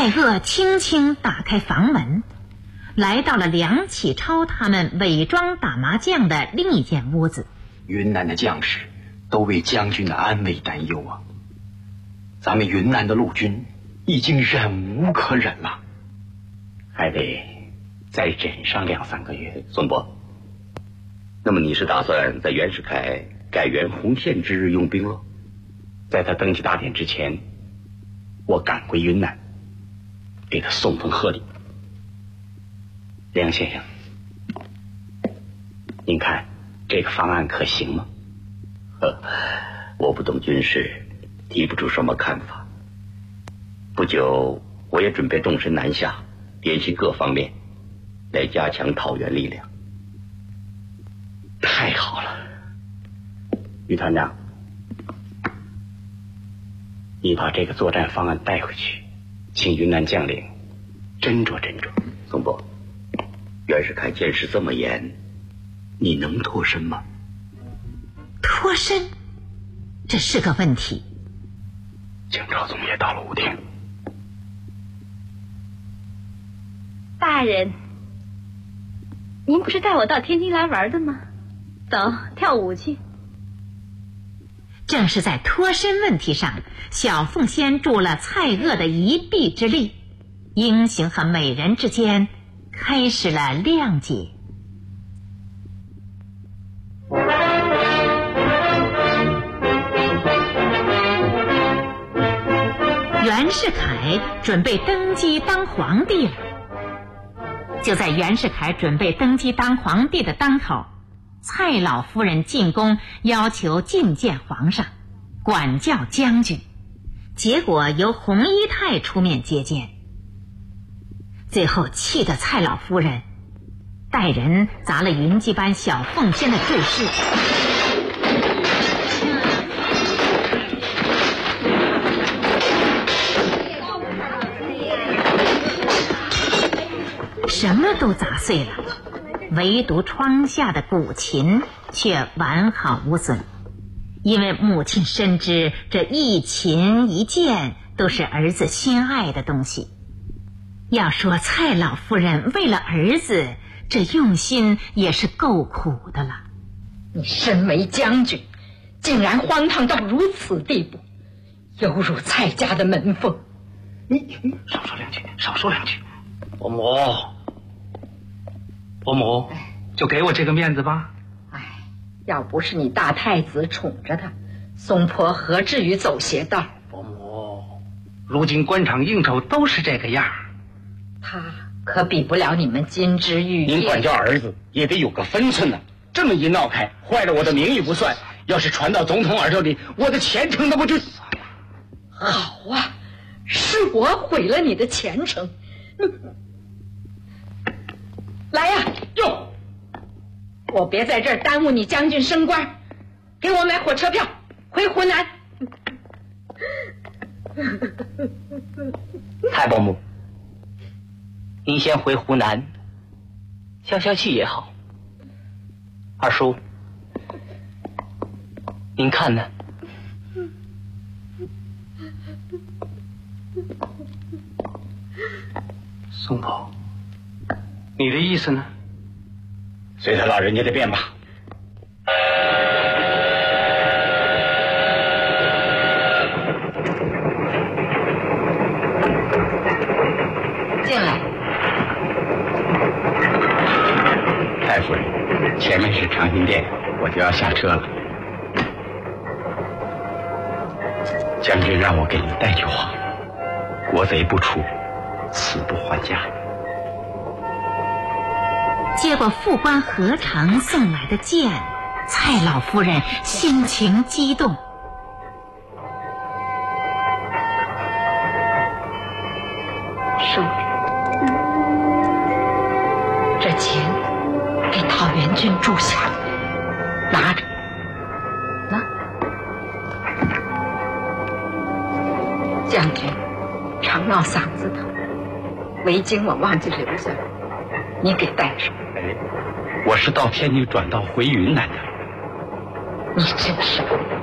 蔡锷轻轻打开房门，来到了梁启超他们伪装打麻将的另一间屋子。 云南的将士都为将军的安危担忧啊！咱们云南的陆军已经忍无可忍了， 还得再忍上2-3个月。孙伯，那么你是打算在袁世凯改元洪宪之日用兵了？在他登基大典之前，我赶回云南，给他送份贺礼。梁先生，您看这个方案可行吗？我不懂军事，提不出什么看法。不久我也准备动身南下，联系各方面来加强讨袁力量。太好了，于团长，你把这个作战方案带回去，请云南将领斟酌斟酌。宋伯，袁世凯监视这么严，你能脱身吗？ 脱身，这是个问题。 蒋朝总也到了舞厅。 大人，您不是带我到天津来玩的吗？走，跳舞去。 正是在脱身问题上，小凤仙助了蔡锷的一臂之力，英雄和美人之间开始了谅解。袁世凯准备登基当皇帝了。就在袁世凯准备登基当皇帝的当口，蔡老夫人进宫要求觐见皇上，管教将军，结果由洪一泰出面接见。最后气得蔡老夫人带人砸了云集班小凤仙的坠饰。什么都砸碎了，唯独窗下的古琴却完好无损，因为母亲深知这一琴一剑都是儿子心爱的东西。要说蔡老夫人为了儿子，这用心也是够苦的了。 你身为将军，竟然荒唐到如此地步，犹如蔡家的门风。 你少说两句，少说两句。伯母，就给我这个面子吧。 哎，要不是你大太子宠着他，松坡何至于走邪道？ 伯母，如今官场应酬都是这个样， 他可比不了你们金枝玉叶。 您管教儿子也得有个分寸呢。这么一闹开，坏了我的名誉不算，要是传到总统耳朵里，我的前程那不就…… 好啊，是我毁了你的前程。来呀， 哟， 我别在这儿耽误你将军升官，给我买火车票回湖南。 蔡伯母，您先回湖南消消气也好。二叔，您看呢？ 宋伯，你的意思呢？ 随他老人家的便吧。 进来。 太夫人，前面是长兴殿，我就要下车了。将军让我给你带句话：国贼不出，死不还家。 接过副官何成送来的剑，蔡老夫人心情激动。 收着，这钱给讨袁军住下，拿着，拿。将军常闹嗓子疼，围巾我忘记留下了，你给带上。 我是到天津转道回云南的。 你真是个